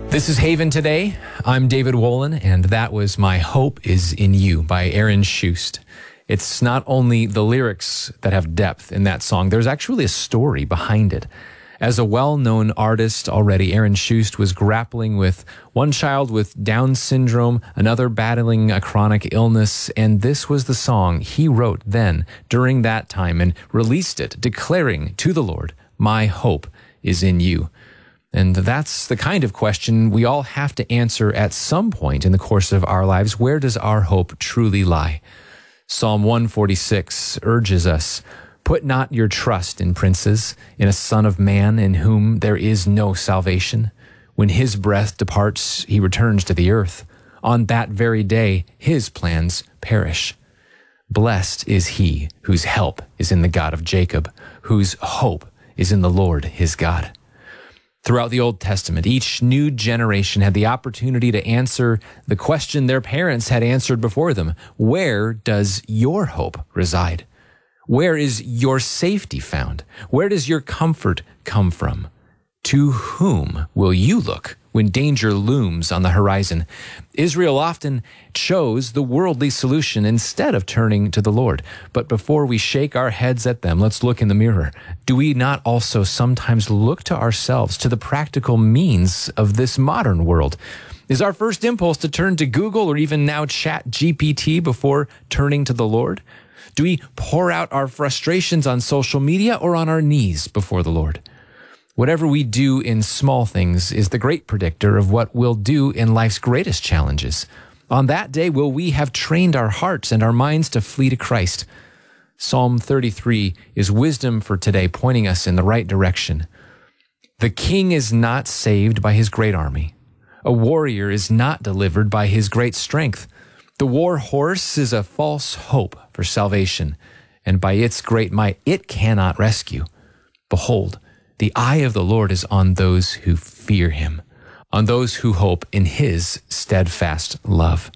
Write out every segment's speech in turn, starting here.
This is Haven Today. I'm David Wolin, and that was My Hope Is in You by Aaron Shust. It's not only the lyrics that have depth in that song, there's actually a story behind it. As a well-known artist already, Aaron Shust was grappling with one child with Down syndrome, another battling a chronic illness, and this was the song he wrote then, during that time, and released it, declaring to the Lord, "My hope is in you." And that's the kind of question we all have to answer at some point in the course of our lives. Where does our hope truly lie? Psalm 146 urges us, "Put not your trust in princes, in a son of man in whom there is no salvation. When his breath departs, he returns to the earth. On that very day, his plans perish. Blessed is he whose help is in the God of Jacob, whose hope is in the Lord his God." Throughout the Old Testament, each new generation had the opportunity to answer the question their parents had answered before them. Where does your hope reside? Where is your safety found? Where does your comfort come from? To whom will you look when danger looms on the horizon? Israel often chose the worldly solution instead of turning to the Lord. But before we shake our heads at them, let's look in the mirror. Do we not also sometimes look to ourselves, to the practical means of this modern world? Is our first impulse to turn to Google or even now ChatGPT before turning to the Lord? Do we pour out our frustrations on social media or on our knees before the Lord? Whatever we do in small things is the great predictor of what we'll do in life's greatest challenges. On that day, will we have trained our hearts and our minds to flee to Christ? Psalm 33 is wisdom for today, pointing us in the right direction. The king is not saved by his great army. A warrior is not delivered by his great strength. The war horse is a false hope for salvation, and by its great might it cannot rescue. Behold, the eye of the Lord is on those who fear him, on those who hope in his steadfast love.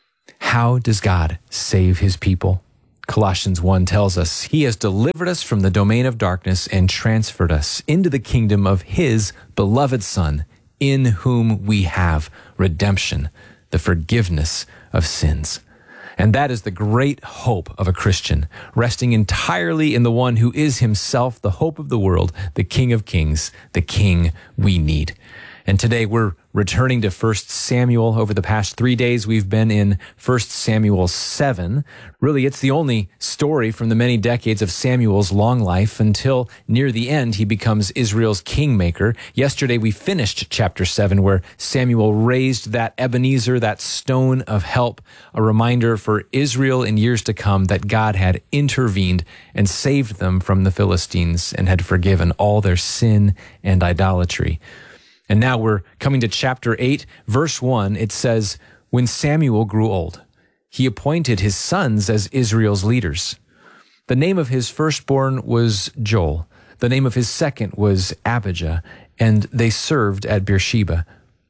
How does God save his people? Colossians 1 tells us, "He has delivered us from the domain of darkness and transferred us into the kingdom of his beloved Son, in whom we have redemption, the forgiveness of sins." And that is the great hope of a Christian, resting entirely in the one who is himself the hope of the world, the King of Kings, the King we need. And today we're returning to 1 Samuel. Over the past 3 days, we've been in 1 Samuel 7. Really, it's the only story from the many decades of Samuel's long life until near the end, he becomes Israel's kingmaker. Yesterday, we finished chapter 7, where Samuel raised that Ebenezer, that stone of help, a reminder for Israel in years to come that God had intervened and saved them from the Philistines and had forgiven all their sin and idolatry. And now we're coming to chapter 8, verse 1. It says, "When Samuel grew old, he appointed his sons as Israel's leaders. The name of his firstborn was Joel. The name of his second was Abijah, and they served at Beersheba.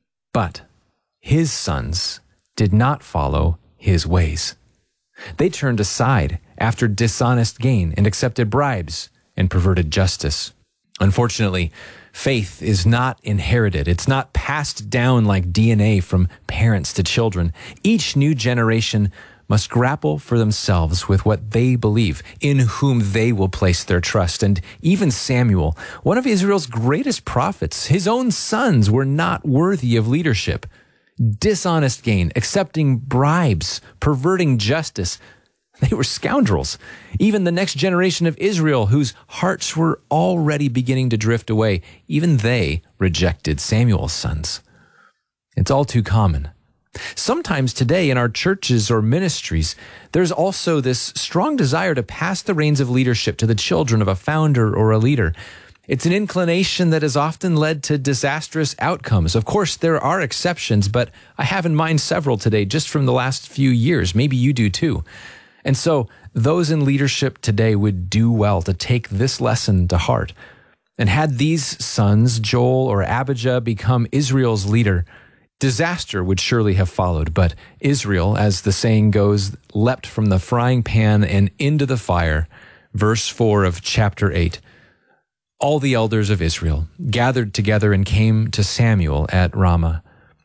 But his sons did not follow his ways. They turned aside after dishonest gain and accepted bribes and perverted justice." Unfortunately, faith is not inherited. It's not passed down like DNA from parents to children. Each new generation must grapple for themselves with what they believe, in whom they will place their trust. And even Samuel, one of Israel's greatest prophets, his own sons were not worthy of leadership. Dishonest gain, accepting bribes, perverting justice. They were scoundrels. Even the next generation of Israel, whose hearts were already beginning to drift away, even they rejected Samuel's sons. It's all too common. Sometimes today in our churches or ministries, there's also this strong desire to pass the reins of leadership to the children of a founder or a leader. It's an inclination that has often led to disastrous outcomes. Of course, there are exceptions, but I have in mind several today just from the last few years. Maybe you do too. And so those in leadership today would do well to take this lesson to heart. And had these sons, Joel or Abijah, become Israel's leader, disaster would surely have followed. But Israel, as the saying goes, leapt from the frying pan and into the fire. Verse 4 of chapter 8. All the elders of Israel gathered together and came to Samuel at Ramah.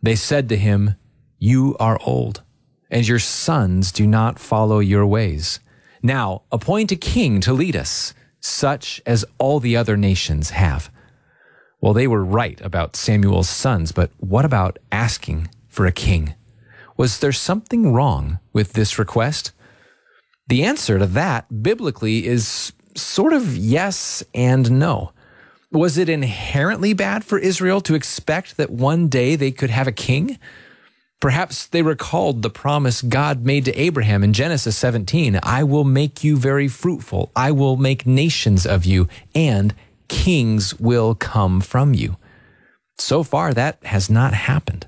They said to him, "You are old, and your sons do not follow your ways. Now appoint a king to lead us, such as all the other nations have." Well, they were right about Samuel's sons, but what about asking for a king? Was there something wrong with this request? The answer to that biblically is sort of yes and no. Was it inherently bad for Israel to expect that one day they could have a king? Perhaps they recalled the promise God made to Abraham in Genesis 17, "I will make you very fruitful. I will make nations of you, and kings will come from you." So far, that has not happened.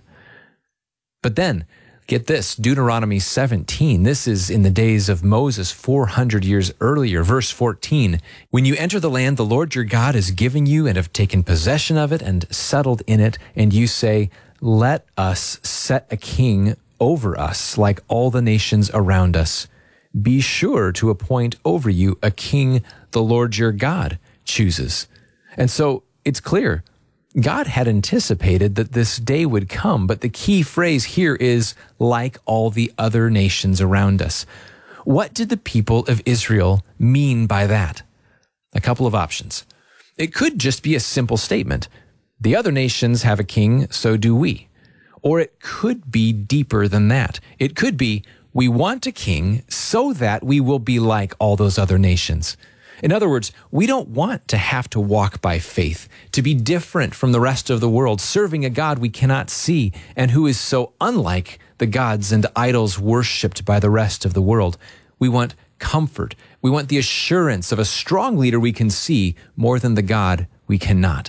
But then, get this, Deuteronomy 17, this is in the days of Moses 400 years earlier, verse 14. "When you enter the land the Lord your God is giving you and have taken possession of it and settled in it, and you say, 'Let us set a king over us like all the nations around us,' be sure to appoint over you a king the Lord your God chooses." And so it's clear, God had anticipated that this day would come, but the key phrase here is "like all the other nations around us." What did the people of Israel mean by that? A couple of options. It could just be a simple statement. The other nations have a king, so do we. Or it could be deeper than that. It could be, we want a king so that we will be like all those other nations. In other words, we don't want to have to walk by faith, to be different from the rest of the world, serving a God we cannot see and who is so unlike the gods and idols worshipped by the rest of the world. We want comfort. We want the assurance of a strong leader we can see more than the God we cannot.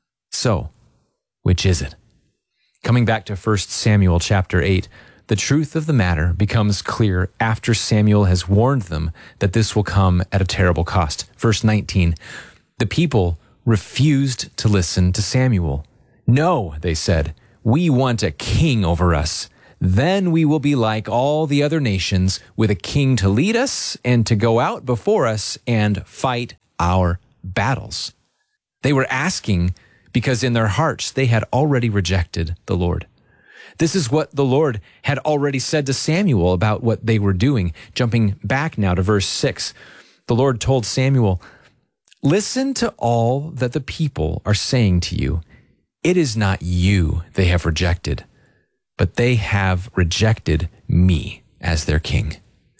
So, which is it? Coming back to 1 Samuel chapter 8, the truth of the matter becomes clear after Samuel has warned them that this will come at a terrible cost. Verse 19, the people refused to listen to Samuel. "No," they said, "we want a king over us. Then we will be like all the other nations, with a king to lead us and to go out before us and fight our battles." They were asking because in their hearts they had already rejected the Lord. This is what the Lord had already said to Samuel about what they were doing. Jumping back now to verse 6, the Lord told Samuel, "Listen to all that the people are saying to you. It is not you they have rejected, but they have rejected me as their king."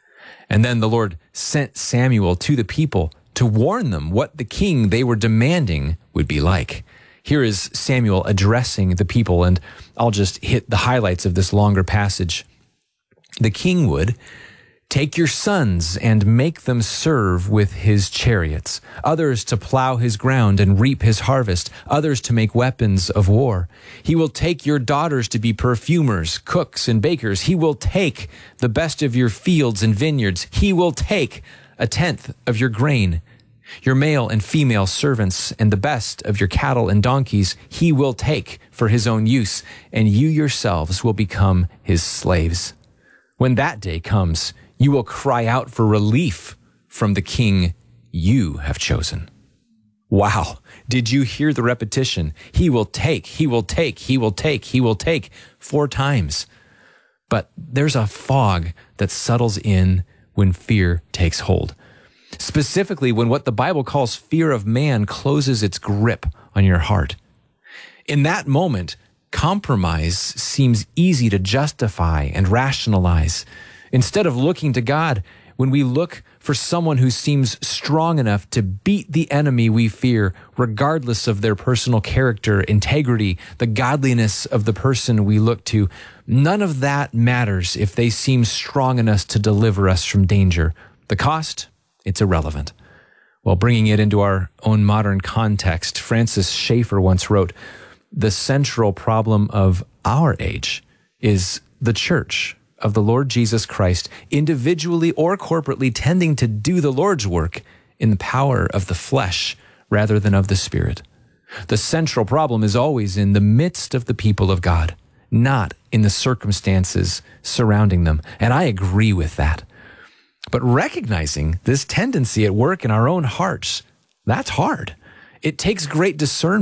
And then the Lord sent Samuel to the people to warn them what the king they were demanding would be like. Here is Samuel addressing the people, and I'll just hit the highlights of this longer passage. The king would take your sons and make them serve with his chariots, others to plow his ground and reap his harvest, others to make weapons of war. He will take your daughters to be perfumers, cooks, and bakers. He will take the best of your fields and vineyards. He will take a tenth of your grain, your male and female servants, and the best of your cattle and donkeys he will take for his own use, and you yourselves will become his slaves. When that day comes, you will cry out for relief from the king you have chosen. Wow. Did you hear the repetition? He will take, he will take, he will take, he will take 4 times. But there's a fog that settles in when fear takes hold. Specifically, when what the Bible calls fear of man closes its grip on your heart. In that moment, compromise seems easy to justify and rationalize. Instead of looking to God, when we look for someone who seems strong enough to beat the enemy we fear, regardless of their personal character, integrity, the godliness of the person we look to, none of that matters if they seem strong enough to deliver us from danger. The cost? It's irrelevant. Well, bringing it into our own modern context, Francis Schaeffer once wrote, "The central problem of our age is the church of the Lord Jesus Christ, individually or corporately tending to do the Lord's work in the power of the flesh rather than of the Spirit. The central problem is always in the midst of the people of God, not in the circumstances surrounding them." And I agree with that. But recognizing this tendency at work in our own hearts, that's hard. It takes great discernment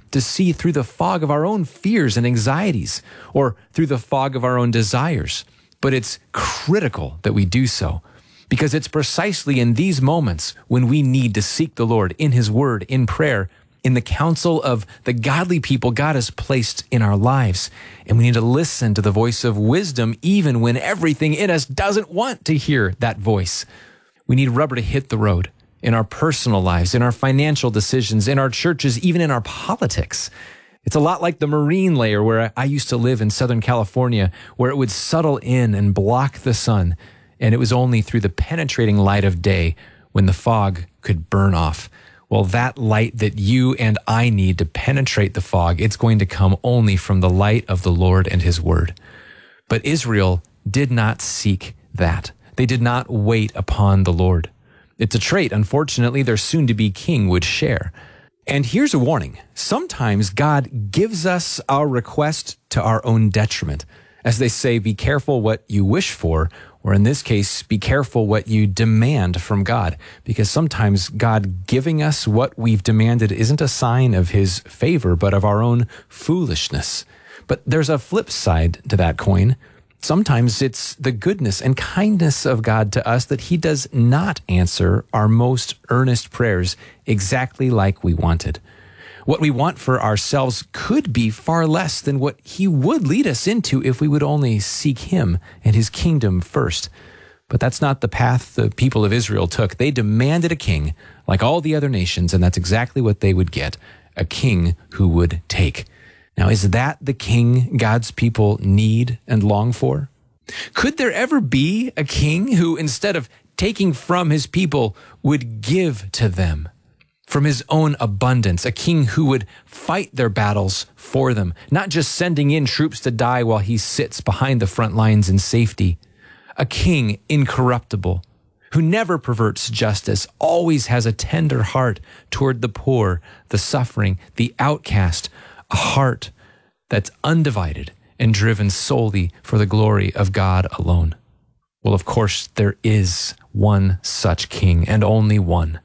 to see through the fog of our own fears and anxieties or through the fog of our own desires. But it's critical that we do so, because it's precisely in these moments when we need to seek the Lord in His Word, in prayer, in the counsel of the godly people God has placed in our lives. And we need to listen to the voice of wisdom even when everything in us doesn't want to hear that voice. We need rubber to hit the road in our personal lives, in our financial decisions, in our churches, even in our politics. It's a lot like the marine layer where I used to live in Southern California, where it would settle in and block the sun. And it was only through the penetrating light of day when the fog could burn off. Well, that light that you and I need to penetrate the fog, it's going to come only from the light of the Lord and His Word. But Israel did not seek that. They did not wait upon the Lord. It's a trait, unfortunately, their soon-to-be king would share. And here's a warning. Sometimes God gives us our request to our own detriment. As they say, be careful what you wish for, or in this case, be careful what you demand from God, because sometimes God giving us what we've demanded isn't a sign of His favor, but of our own foolishness. But there's a flip side to that coin. Sometimes it's the goodness and kindness of God to us that He does not answer our most earnest prayers exactly like we wanted. What we want for ourselves could be far less than what He would lead us into if we would only seek Him and His kingdom first. But that's not the path the people of Israel took. They demanded a king like all the other nations, and that's exactly what they would get, a king who would take. Now, is that the king God's people need and long for? Could there ever be a king who, instead of taking from his people, would give to them from his own abundance, a king who would fight their battles for them, not just sending in troops to die while he sits behind the front lines in safety, a king incorruptible, who never perverts justice, always has a tender heart toward the poor, the suffering, the outcast, a heart that's undivided and driven solely for the glory of God alone. Well, of course, there is one such king, and only one.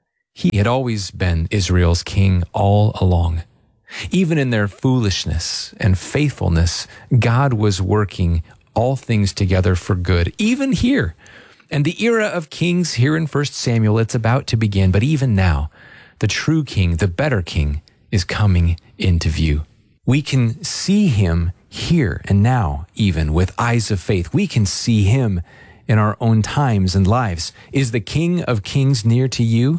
He had always been Israel's king all along. Even in their foolishness and faithfulness, God was working all things together for good, even here. And the era of kings here in 1 Samuel, it's about to begin. But even now, the true king, the better king, is coming into view. We can see Him here and now, even with eyes of faith. We can see Him in our own times and lives. Is the King of Kings near to you?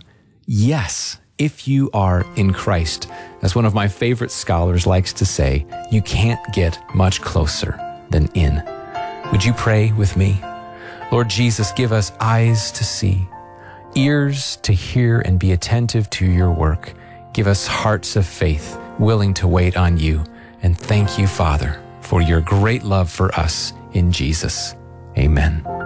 Yes, if you are in Christ. As one of my favorite scholars likes to say, you can't get much closer than in. Would you pray with me? Lord Jesus, give us eyes to see, ears to hear and be attentive to your work. Give us hearts of faith, willing to wait on you. And thank you, Father, for your great love for us in Jesus. Amen.